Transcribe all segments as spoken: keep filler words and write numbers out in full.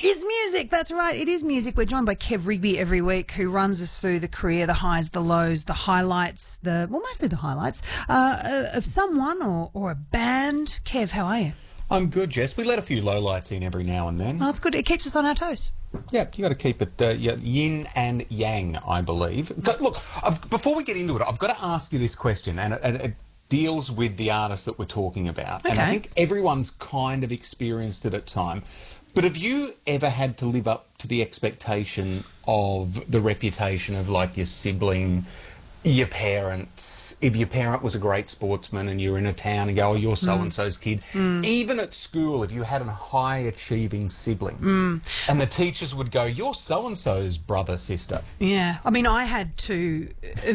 Is music. That's right. It is music. We're joined by Kev Rigby every week, who runs us through the career, the highs, the lows, the highlights, the well, mostly the highlights uh, of someone or, or a band. Kev, how are you? I'm good, Jess. We let a few lowlights in every now and then. Well, it's good. It keeps us on our toes. Yeah, you got to keep it uh, yeah, yin and yang, I believe. But look, I've, before we get into it, I've got to ask you this question, and it, and it deals with the artist that we're talking about. Okay. And I think everyone's kind of experienced it at time. But have you ever had to live up to the expectation of the reputation of, like, your sibling, your parents? If your parent was a great sportsman and you're in a town and go, oh, you're so-and-so's kid. Mm. Even at school, if you had a high-achieving sibling, Mm. and the teachers would go, you're so-and-so's brother, sister. Yeah. I mean, I had two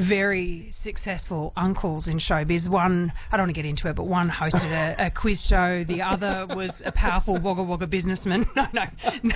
very successful uncles in showbiz. One, I don't want to get into it, but one hosted a, a quiz show. The other was a powerful Wagga Wagga businessman. No, no, no,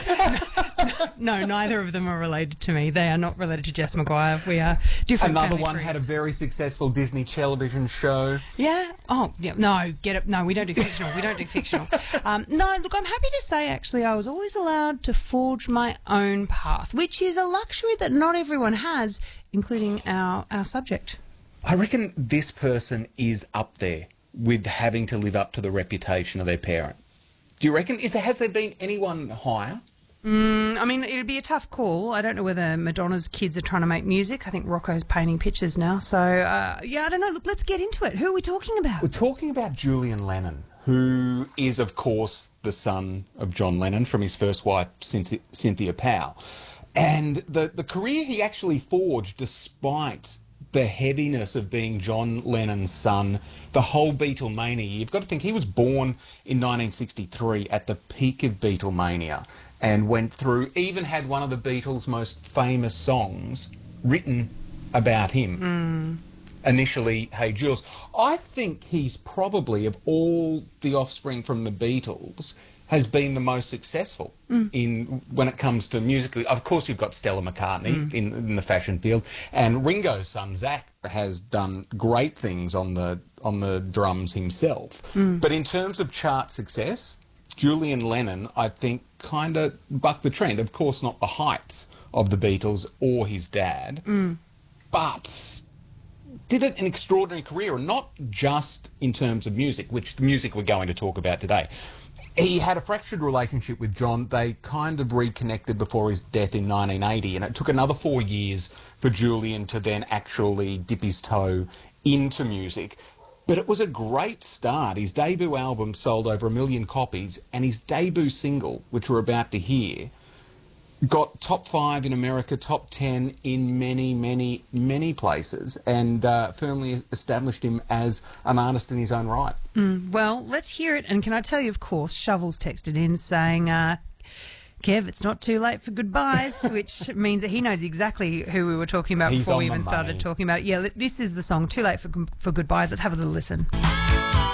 no, no, neither of them are related to me. They are not related to Jess Maguire. We are different Another family one trees. had a very successful Disney television show. Yeah. Oh, yeah. No, get it. No, we don't do fictional. We don't do fictional. Um, no, look, I'm happy to say, actually, I was always allowed to forge my own path, which is a luxury that not everyone has, including our, our subject. I reckon this person is up there with having to live up to the reputation of their parent. Do you reckon? Is there, has there been anyone higher? Mm, I mean, it'd be a tough call. I don't know whether Madonna's kids are trying to make music. I think Rocco's painting pictures now. So, uh, yeah, I don't know. Look, let's get into it. Who are we talking about? We're talking about Julian Lennon, who is, of course, the son of John Lennon from his first wife, Cynthia, Cynthia Powell. And the, the career he actually forged, despite the heaviness of being John Lennon's son, the whole Beatlemania. You've got to think he was born in nineteen sixty-three at the peak of Beatlemania and went through, even had one of the Beatles' most famous songs written about him. Mm. Initially, Hey Jules. I think he's probably, of all the offspring from the Beatles, has been the most successful mm. in when it comes to musically. Of course, you've got Stella McCartney mm. in, in the fashion field, and Ringo's son Zach has done great things on the on the drums himself. Mm. But in terms of chart success, Julian Lennon, I think, kind of bucked the trend. Of course, not the heights of the Beatles or his dad, mm. but did it an extraordinary career, and not just in terms of music, which the music we're going to talk about today. He had a fractured relationship with John. They kind of reconnected before his death in nineteen eighty, and it took another four years for Julian to then actually dip his toe into music. But it was a great start. His debut album sold over a million copies, and his debut single, which we're about to hear, got top five in America, top ten in many, many, many places, and uh, firmly established him as an artist in his own right. Mm, well, let's hear it. And can I tell you, of course, Shovels texted in saying, uh, Kev, it's not too late for goodbyes, which means that he knows exactly who we were talking about He's before we on even the started money. talking about it. Yeah, this is the song, Too Late for, for Goodbyes. Let's have a little listen.